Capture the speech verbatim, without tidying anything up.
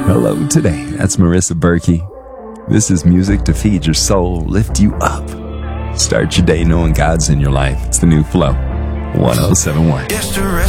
Hello today. That's Marissa Berkey. This is music to feed your soul, lift you up. Start your day knowing God's in your life. It's the new Flow one oh seven point one.